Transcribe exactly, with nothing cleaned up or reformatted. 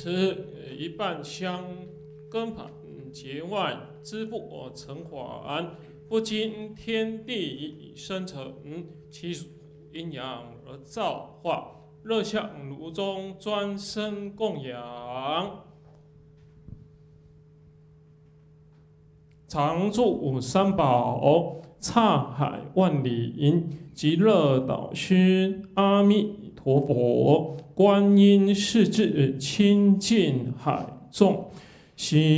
持一半香根盘节外之不成还，不经天地生成，其属阴阳而造化，热向炉中专生供养。常住三宝，刹海万灵，极乐导师阿弥陀佛，观音世智清净海众，行